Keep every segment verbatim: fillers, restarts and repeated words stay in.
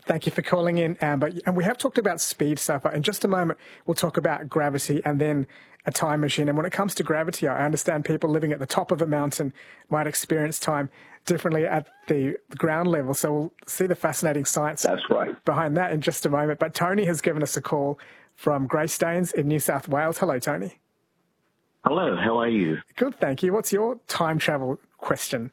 Thank you for calling in, Amber. And we have talked about speed so far. In just a moment, we'll talk about gravity and then a time machine. And when it comes to gravity, I understand people living at the top of a mountain might experience time differently at the ground level. So we'll see the fascinating science That's right. behind that in just a moment. But Tony has given us a call from Greystanes in New South Wales. Hello, Tony. Hello, how are you? Good, thank you. What's your time travel question?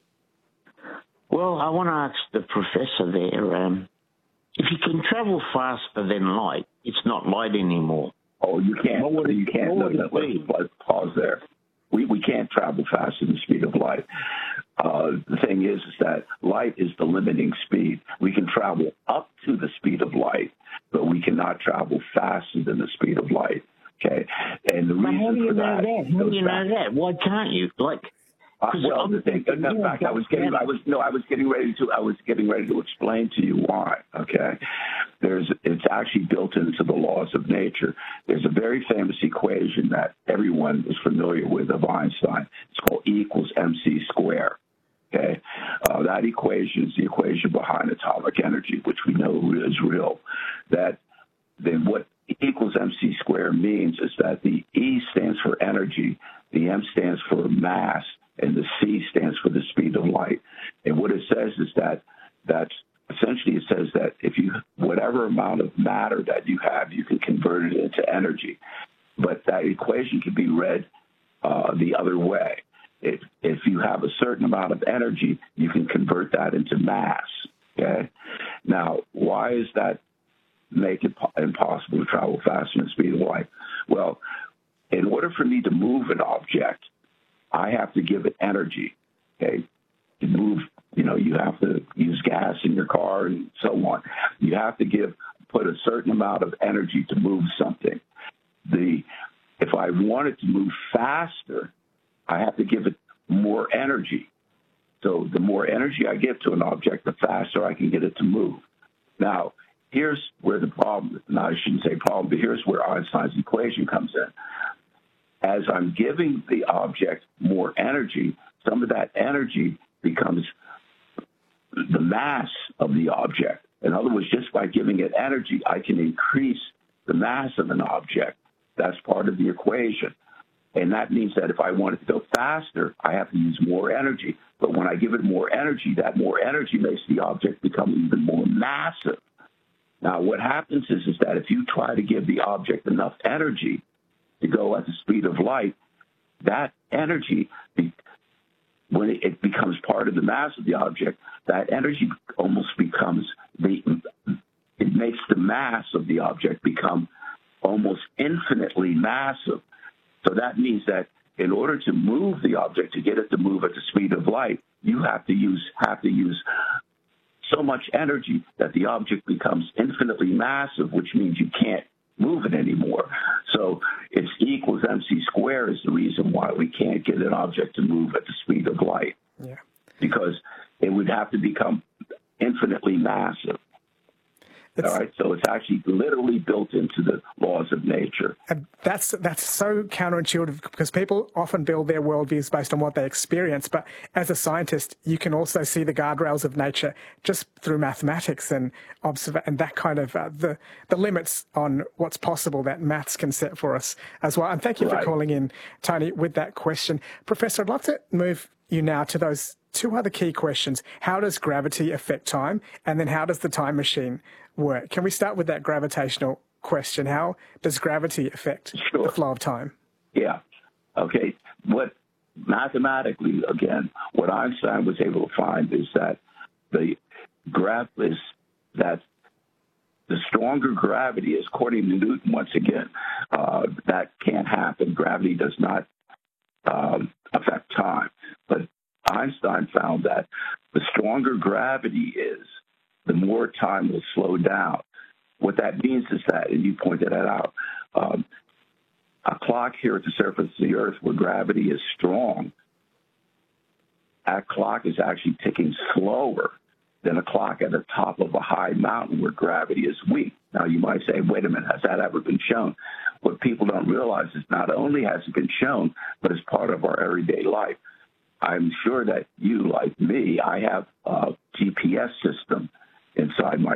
Well, I want to ask the professor there, um, if you can travel faster than light, it's not light anymore. Oh, you can't. What would it, you can't. what would no, it no, be? let's pause there. We we can't travel faster than the speed of light. Uh, the thing is, is that light is the limiting speed. We can travel up to the speed of light, but we cannot travel faster than the speed of light. Okay, and the But reason how do you for know that, that? How do you know that? Why can't you? Like, Uh, well, the thing, in fact, I was getting, I was no, I was getting ready to, I was getting ready to explain to you why. Okay, there's, it's actually built into the laws of nature. There's a very famous equation that everyone is familiar with of Einstein. It's called E equals mc squared. Okay, uh, that equation is the equation behind atomic energy, which we know is real. That then what E equals mc squared means is that the E stands for energy, the M stands for mass, and the C stands for the speed of light. And what it says is that that's essentially it says that if you whatever amount of matter that you have, you can convert it into energy. But that equation can be read uh, the other way. If if you have a certain amount of energy, you can convert that into mass. Okay. Now, why is that make it impossible to travel faster than the speed of light? Well, in order for me to move an object, I have to give it energy. Okay, to move, you know, you have to use gas in your car and so on. You have to give put a certain amount of energy to move something. The if I want it to move faster, I have to give it more energy. So the more energy I give to an object, the faster I can get it to move. Now, here's where the problem. Now, I shouldn't say problem, but here's where Einstein's equation comes in. As I'm giving the object more energy, some of that energy becomes the mass of the object. In other words, just by giving it energy, I can increase the mass of an object. That's part of the equation. And that means that if I want it to go faster, I have to use more energy. But when I give it more energy, that more energy makes the object become even more massive. Now, what happens is, is that if you try to give the object enough energy to go at the speed of light, that energy, when it becomes part of the mass of the object, that energy almost becomes, the, it makes the mass of the object become almost infinitely massive. So that means that in order to move the object, to get it to move at the speed of light, you have to use, have to use so much energy that the object becomes infinitely massive, which means you can't move it anymore. So it's E equals mc squared is the reason why we can't get an object to move at the speed of light. Yeah. Because it would have to become infinitely massive. It's, All right, so it's actually literally built into the laws of nature. And that's that's so counterintuitive because people often build their worldviews based on what they experience. But as a scientist, you can also see the guardrails of nature just through mathematics and observe and that kind of uh, the the limits on what's possible that maths can set for us as well. And thank you Right. for calling in, Tony, with that question, Professor. I'd love to move you now to those two other key questions. How does gravity affect time? And then how does the time machine work? Can we start with that gravitational question? How does gravity affect Sure. the flow of time? Yeah. Okay. What mathematically, again, what Einstein was able to find is that the graph is that the stronger gravity is, according to Newton, once again, uh, that can't happen. Gravity does not um, affect time. But Einstein found that the stronger gravity is, the more time will slow down. What that means is that, and you pointed that out, um, a clock here at the surface of the Earth where gravity is strong, that clock is actually ticking slower than a clock at the top of a high mountain where gravity is weak. Now, you might say, wait a minute, has that ever been shown? What people don't realize is not only has it been shown, but it's part of our everyday life. I'm sure that you, like me, I have a G P S system inside my